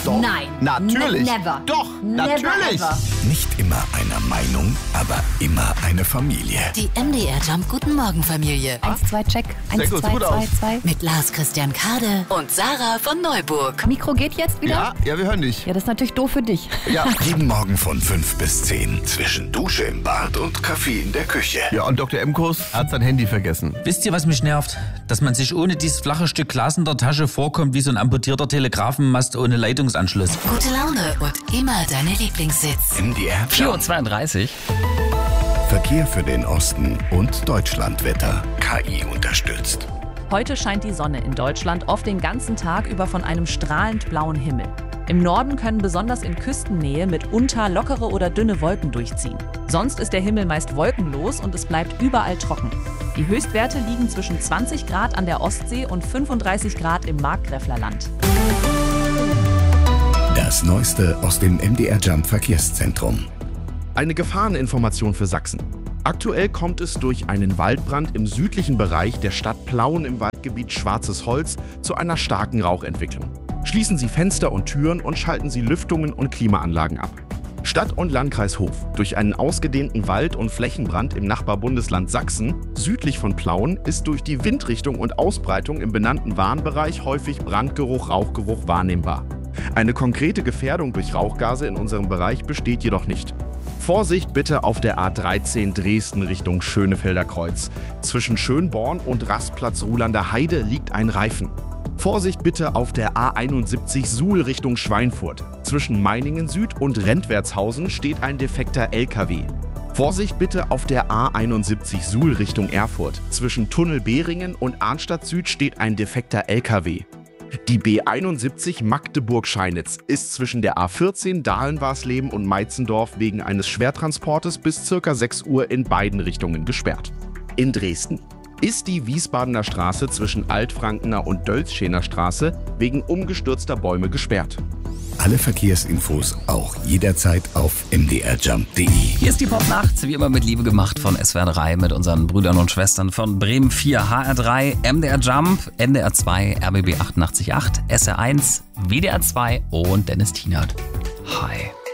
Doch. Nein. Natürlich. Never. Doch, Never natürlich. ever. Nicht immer einer Meinung, aber immer eine Familie. Die MDR Jump Guten Morgen Familie. 1, 2, check. 1, Sehr gut, 2, gut 2, aus. 2. Mit Lars Christian Kade und Sarah von Neuburg. Mikro geht jetzt wieder? Ja, wir hören dich. Ja, das ist natürlich doof für dich. Ja. Jeden Morgen von 5 bis 10. Zwischen Dusche im Bad und Kaffee in der Küche. Ja, und Dr. Emkos hat sein Handy vergessen. Wisst ihr, was mich nervt? Dass man sich ohne dieses flache Stück Glas in der Tasche vorkommt wie so ein amputierter Telegrafenmast ohne Leitungsanschluss. Gute Laune und immer deine Lieblingssitz. MDR Jump. 4:32 Verkehr für den Osten und Deutschlandwetter. KI unterstützt. Heute scheint die Sonne in Deutschland oft den ganzen Tag über von einem strahlend blauen Himmel. Im Norden können besonders in Küstennähe mitunter lockere oder dünne Wolken durchziehen. Sonst ist der Himmel meist wolkenlos und es bleibt überall trocken. Die Höchstwerte liegen zwischen 20 Grad an der Ostsee und 35 Grad im Markgräflerland. Das Neueste aus dem MDR Jump Verkehrszentrum. Eine Gefahreninformation für Sachsen. Aktuell kommt es durch einen Waldbrand im südlichen Bereich der Stadt Plauen im Waldgebiet Schwarzes Holz zu einer starken Rauchentwicklung. Schließen Sie Fenster und Türen und schalten Sie Lüftungen und Klimaanlagen ab. Stadt- und Landkreis Hof. Durch einen ausgedehnten Wald- und Flächenbrand im Nachbarbundesland Sachsen, südlich von Plauen, ist durch die Windrichtung und Ausbreitung im benannten Warnbereich häufig Brandgeruch, Rauchgeruch wahrnehmbar. Eine konkrete Gefährdung durch Rauchgase in unserem Bereich besteht jedoch nicht. Vorsicht bitte auf der A13 Dresden Richtung Schönefelder Kreuz. Zwischen Schönborn und Rastplatz Ruhlander Heide liegt ein Reifen. Vorsicht bitte auf der A71 Suhl Richtung Schweinfurt. Zwischen Meiningen Süd und Rentwertshausen steht ein defekter LKW. Vorsicht bitte auf der A71 Suhl Richtung Erfurt. Zwischen Tunnel Behringen und Arnstadt Süd steht ein defekter LKW. Die B71 Magdeburg-Scheinitz ist zwischen der A14 Dahlen-Warsleben und Meitzendorf wegen eines Schwertransportes bis ca. 6 Uhr in beiden Richtungen gesperrt. In Dresden ist die Wiesbadener Straße zwischen Altfrankener und Dölzschener Straße wegen umgestürzter Bäume gesperrt. Alle Verkehrsinfos auch jederzeit auf mdrjump.de. Hier ist die Popnacht, wie immer mit Liebe gemacht von SWR 3 mit unseren Brüdern und Schwestern von Bremen 4, HR 3, MDR Jump, NDR 2, RBB 88.8, SR 1, WDR 2 und Dennis Tienert. Hi.